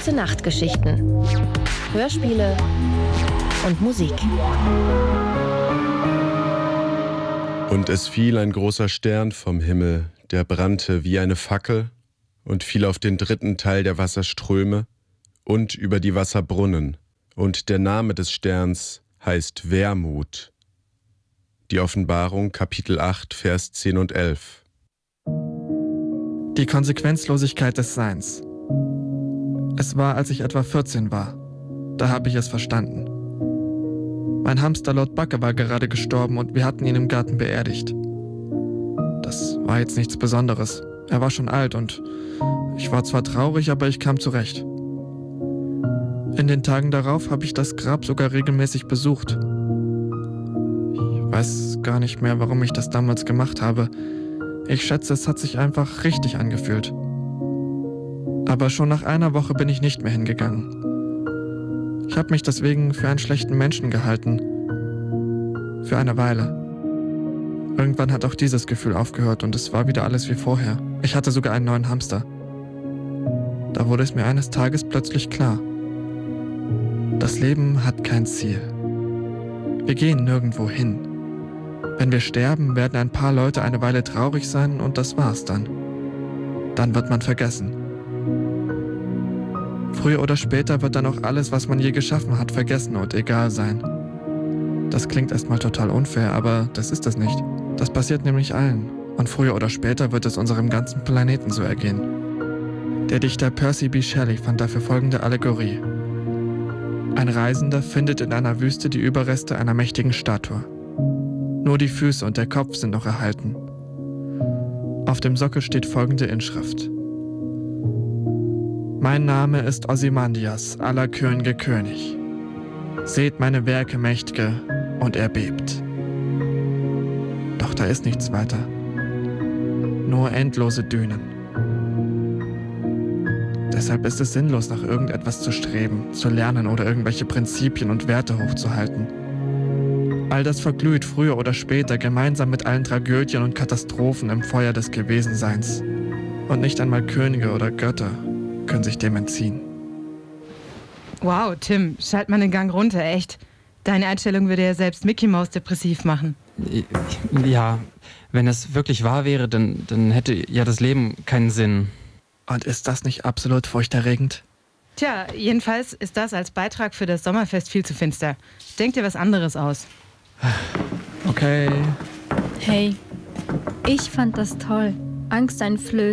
Gute-Nacht-Geschichten, Hörspiele und Musik. Und es fiel ein großer Stern vom Himmel, der brannte wie eine Fackel und fiel auf den 3. Teil der Wasserströme und über die Wasserbrunnen. Und der Name des Sterns heißt Wermut. Die Offenbarung, Kapitel 8, Vers 10 und 11. Die Konsequenzlosigkeit des Seins. Es war, als ich etwa 14 war. Da habe ich es verstanden. Mein Hamster Lord Backe war gerade gestorben und wir hatten ihn im Garten beerdigt. Das war jetzt nichts Besonderes. Er war schon alt und ich war zwar traurig, aber ich kam zurecht. In den Tagen darauf habe ich das Grab sogar regelmäßig besucht. Ich weiß gar nicht mehr, warum ich das damals gemacht habe. Ich schätze, es hat sich einfach richtig angefühlt. Aber schon nach einer Woche bin ich nicht mehr hingegangen. Ich habe mich deswegen für einen schlechten Menschen gehalten. Für eine Weile. Irgendwann hat auch dieses Gefühl aufgehört und es war wieder alles wie vorher. Ich hatte sogar einen neuen Hamster. Da wurde es mir eines Tages plötzlich klar. Das Leben hat kein Ziel. Wir gehen nirgendwo hin. Wenn wir sterben, werden ein paar Leute eine Weile traurig sein und das war's dann. Dann wird man vergessen. Früher oder später wird dann auch alles, was man je geschaffen hat, vergessen und egal sein. Das klingt erstmal total unfair, aber das ist es nicht. Das passiert nämlich allen. Und früher oder später wird es unserem ganzen Planeten so ergehen. Der Dichter Percy B. Shelley fand dafür folgende Allegorie. Ein Reisender findet in einer Wüste die Überreste einer mächtigen Statue. Nur die Füße und der Kopf sind noch erhalten. Auf dem Sockel steht folgende Inschrift. Mein Name ist Ozymandias, aller Könige König. Seht meine Werke, Mächt'ge, und er bebt. Doch da ist nichts weiter. Nur endlose Dünen. Deshalb ist es sinnlos, nach irgendetwas zu streben, zu lernen oder irgendwelche Prinzipien und Werte hochzuhalten. All das verglüht früher oder später gemeinsam mit allen Tragödien und Katastrophen im Feuer des Gewesenseins. Und nicht einmal Könige oder Götter können sich dem entziehen. Wow, Tim, schalt mal den Gang runter, echt. Deine Einstellung würde ja selbst Mickey Mouse depressiv machen. Ja, wenn es wirklich wahr wäre, dann hätte ja das Leben keinen Sinn. Und ist das nicht absolut furchterregend? Tja, jedenfalls ist das als Beitrag für das Sommerfest viel zu finster. Denk dir was anderes aus. Okay. Hey, ich fand das toll. Angsteinflößend.